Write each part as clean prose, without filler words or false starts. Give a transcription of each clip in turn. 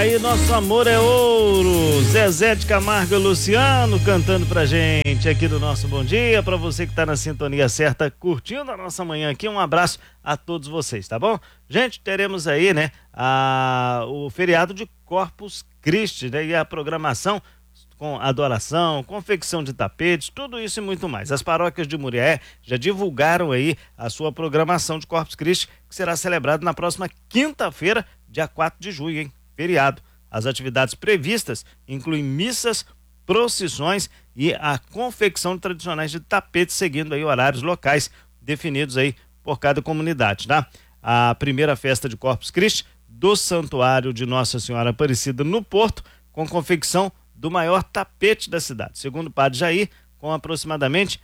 Aí nosso amor é ouro, Zezé de Camargo e Luciano cantando pra gente aqui do nosso Bom Dia, pra você que tá na sintonia certa, curtindo a nossa manhã aqui, um abraço a todos vocês, tá bom? Gente, teremos aí, né, o feriado de Corpus Christi, né, e a programação com adoração, confecção de tapetes, tudo isso e muito mais. As paróquias de Murié já divulgaram aí a sua programação de Corpus Christi, que será celebrado na próxima quinta-feira, dia 4 de junho, hein? Feriado. As atividades previstas incluem missas, procissões e a confecção de tradicionais de tapetes, seguindo aí horários locais definidos aí por cada comunidade, tá? A primeira festa de Corpus Christi do Santuário de Nossa Senhora Aparecida no Porto, com confecção do maior tapete da cidade. Segundo o padre Jair, com aproximadamente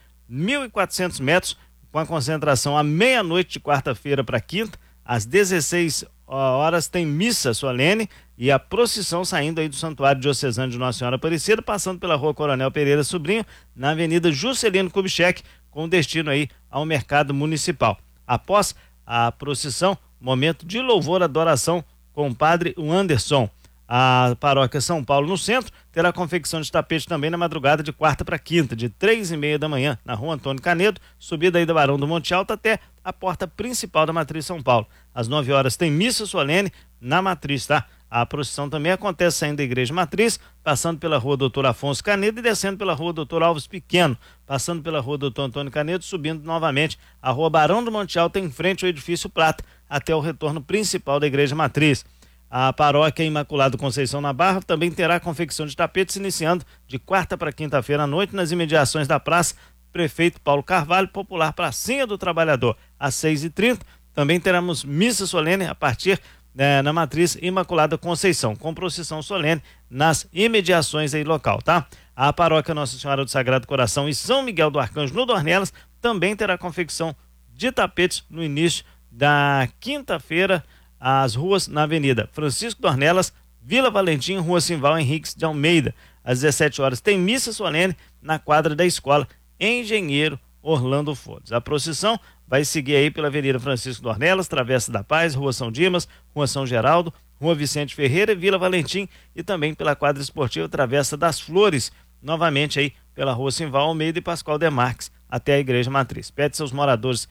1.400 metros, com a concentração à meia-noite de quarta-feira para quinta, às 16 horas tem missa solene e a procissão saindo aí do Santuário Diocesano de Nossa Senhora Aparecida, passando pela Rua Coronel Pereira Sobrinho, na Avenida Juscelino Kubitschek, com destino aí ao Mercado Municipal. Após a procissão, momento de louvor e adoração com o padre Anderson. A paróquia São Paulo, no centro, terá confecção de tapete também na madrugada de quarta para quinta, de 3h30 da manhã, na Rua Antônio Canedo, subida aí da Barão do Monte Alto até a porta principal da Matriz São Paulo. Às 9 horas tem missa solene na Matriz, tá? A procissão também acontece saindo da Igreja Matriz, passando pela Rua Doutor Afonso Canedo e descendo pela Rua Doutor Alves Pequeno, passando pela Rua Doutor Antônio Canedo, subindo novamente a Rua Barão do Monte Alto em frente ao Edifício Prata, até o retorno principal da Igreja Matriz. A paróquia Imaculado Conceição na Barra também terá confecção de tapetes iniciando de quarta para quinta-feira à noite nas imediações da Praça Prefeito Paulo Carvalho, popular Pracinha do Trabalhador, às 6h30. Também teremos missa solene a partir na Matriz Imaculada Conceição, com procissão solene nas imediações aí local, tá? A paróquia Nossa Senhora do Sagrado Coração e São Miguel do Arcanjo no Dornelas também terá confecção de tapetes no início da quinta-feira, as ruas na Avenida Francisco Dornelas, Vila Valentim, Rua Simval Henriques de Almeida. Às 17 horas tem missa solene na quadra da escola Engenheiro Orlando Fodes. A procissão vai seguir aí pela Avenida Francisco Dornelas, Travessa da Paz, Rua São Dimas, Rua São Geraldo, Rua Vicente Ferreira, Vila Valentim e também pela quadra esportiva Travessa das Flores, novamente aí pela Rua Simval Almeida e Pascoal Demarques até a Igreja Matriz. Pede seus moradores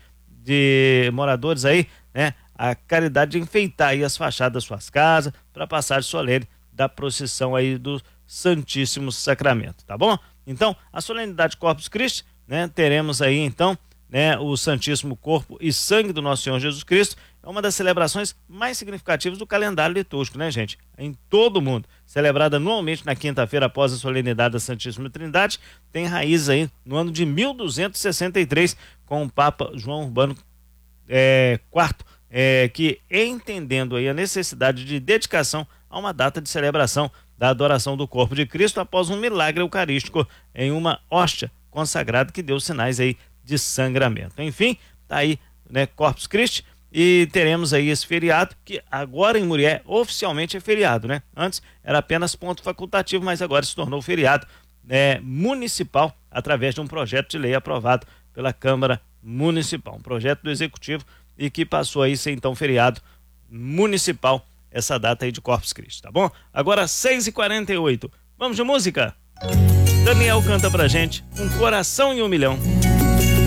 aí, né, a caridade de enfeitar aí as fachadas das suas casas para a passagem solene da procissão aí do Santíssimo Sacramento, tá bom? Então, a solenidade Corpus Christi, né, teremos aí então, né, o Santíssimo Corpo e Sangue do Nosso Senhor Jesus Cristo, é uma das celebrações mais significativas do calendário litúrgico, né, gente? Em todo o mundo, celebrada anualmente na quinta-feira após a solenidade da Santíssima Trindade, tem raiz aí no ano de 1263, com o Papa João Urbano IV, que entendendo aí a necessidade de dedicação a uma data de celebração da adoração do corpo de Cristo após um milagre eucarístico em uma hóstia consagrada que deu sinais aí de sangramento. Enfim, tá aí, né, Corpus Christi, e teremos aí esse feriado que agora em Murié oficialmente é feriado, né? Antes era apenas ponto facultativo, mas agora se tornou feriado municipal através de um projeto de lei aprovado pela Câmara Municipal, um projeto do Executivo e que passou aí ser então feriado municipal essa data aí de Corpus Christi, tá bom? Agora 6h48, vamos de música? Daniel canta pra gente Um Coração e 1 Milhão.